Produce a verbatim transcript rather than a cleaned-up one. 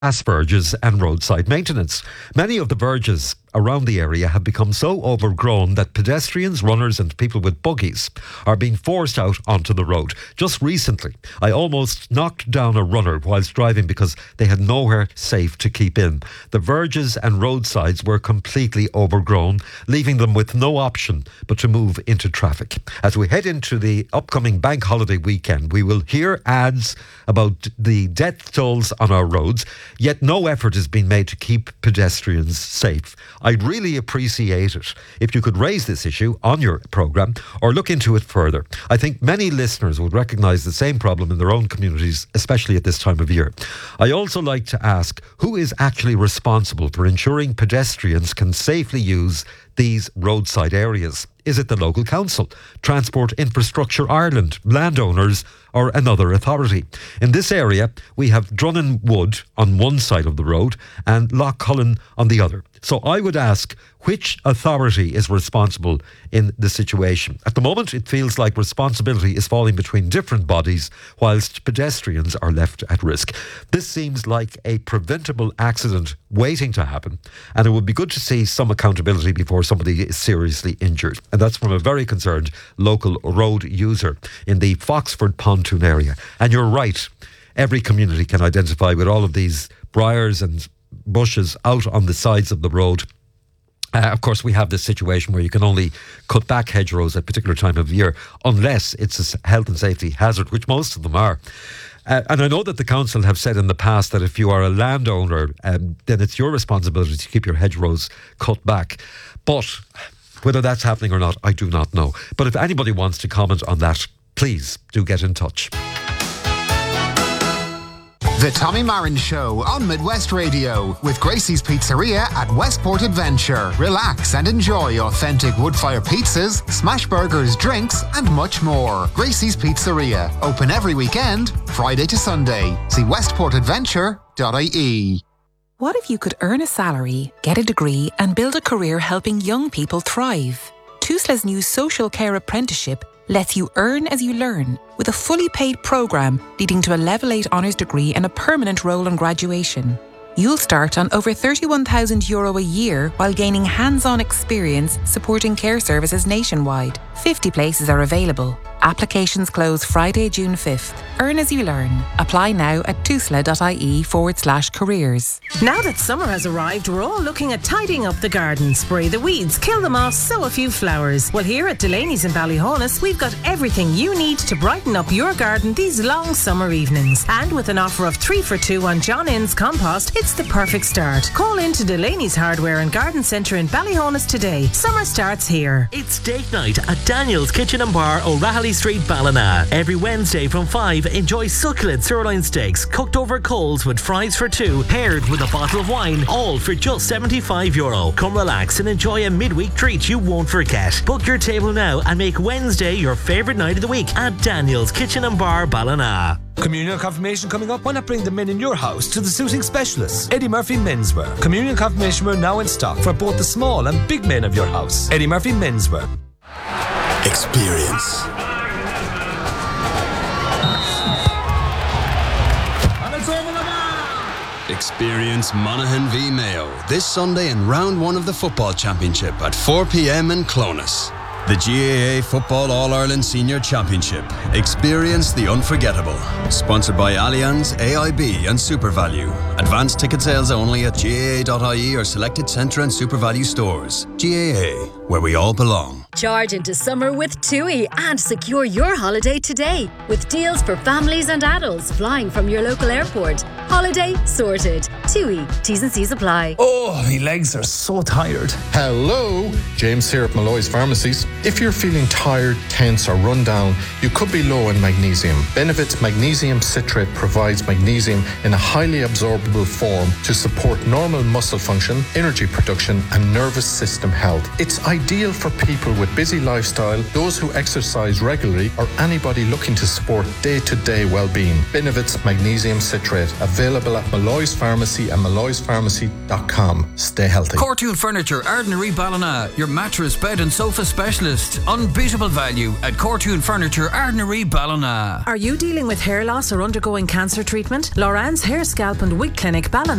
gas verges and roadside maintenance. Many of the verges around the area have become so overgrown that pedestrians, runners and people with buggies are being forced out onto the road. Just recently, I almost knocked down a runner whilst driving because they had nowhere safe to keep in. The verges and roadsides were completely overgrown, leaving them with no option but to move into traffic. As we head into the upcoming bank holiday weekend, we will hear ads about the death tolls on our roads, yet no effort is being made to keep pedestrians safe. I'd really appreciate it if you could raise this issue on your programme or look into it further. I think many listeners would recognise the same problem in their own communities, especially at this time of year. I also like to ask, who is actually responsible for ensuring pedestrians can safely use these roadside areas? Is it the local council, Transport Infrastructure Ireland, landowners or another authority? In this area, we have Drunnan Wood on one side of the road and Lough Cullen on the other. So I would ask, which authority is responsible in the situation? At the moment, it feels like responsibility is falling between different bodies whilst pedestrians are left at risk. This seems like a preventable accident waiting to happen, and it would be good to see some accountability before somebody is seriously injured. And that's from a very concerned local road user in the Foxford Pontoon area. And you're right, every community can identify with all of these briars and bushes out on the sides of the road. Uh, of course, we have this situation where you can only cut back hedgerows at a particular time of year unless it's a health and safety hazard, which most of them are. Uh, and I know that the council have said in the past that if you are a landowner, um, then it's your responsibility to keep your hedgerows cut back. But whether that's happening or not, I do not know. But if anybody wants to comment on that, please do get in touch. The Tommy Marin Show on Midwest Radio with Gracie's Pizzeria at Westport Adventure. Relax and enjoy authentic wood-fire pizzas, smash burgers, drinks and much more. Gracie's Pizzeria, open every weekend, Friday to Sunday. See westport adventure dot I E. What if you could earn a salary, get a degree and build a career helping young people thrive? Tusla's new social care apprenticeship lets you earn as you learn with a fully paid programme leading to a level eight honours degree and a permanent role on graduation. You'll start on over thirty-one thousand euro a year while gaining hands-on experience supporting care services nationwide. fifty places are available. Applications close Friday, June fifth. Earn as you learn. Apply now at tusla.ie forward slash careers. Now that summer has arrived, we're all looking at tidying up the garden. Spray the weeds, kill them off, sow a few flowers. Well, here at Delaney's in Ballyhonus, we've got everything you need to brighten up your garden these long summer evenings. And with an offer of three for two on John Innes compost, it's the perfect start. Call in to Delaney's Hardware and Garden Centre in Ballyhonus today. Summer starts here. It's date night at Daniel's Kitchen and Bar, O'Rahilly Street, Ballina. Every Wednesday from five, enjoy succulent sirloin steaks cooked over coals with fries for two, paired with a bottle of wine, all for just seventy-five euro. Come relax and enjoy a midweek treat you won't forget. Book your table now and make Wednesday your favourite night of the week at Daniel's Kitchen and Bar, Ballina. Communion confirmation coming up. Why not bring the men in your house to the suiting specialists, Eddie Murphy Menswear. Communion confirmation wear now in stock for both the small and big men of your house. Eddie Murphy Menswear. Experience. Experience Monaghan v Mayo this Sunday in round one of the football championship at four p.m. in Clones. The G A A Football All-Ireland Senior Championship. Experience the unforgettable. Sponsored by Allianz, A I B and SuperValue. Advanced ticket sales only at G A A dot I E or selected Centre and SuperValue stores. G A A, where we all belong. Charge into summer with TUI and secure your holiday today with deals for families and adults flying from your local airport. Holiday sorted. TUI. T's and C's apply. Oh, my legs are so tired. Hello, James here at Malloy's Pharmacies. If you're feeling tired, tense or run down, you could be low in magnesium. Benefit's magnesium citrate provides magnesium in a highly absorbable form to support normal muscle function, energy production and nervous system health. It's ideal for people with busy lifestyle, those who exercise regularly, or anybody looking to support day-to-day well-being. Benevit's Magnesium Citrate, available at Malloy's Pharmacy and malloys pharmacy dot com. Stay healthy. Cortoon Furniture, Ardnary Ballina, your mattress, bed and sofa specialist. Unbeatable value at Cortoon Furniture, Ardnary Ballina. Are you dealing with hair loss or undergoing cancer treatment? Loran's Hair, Scalp and Wig Clinic, Ballina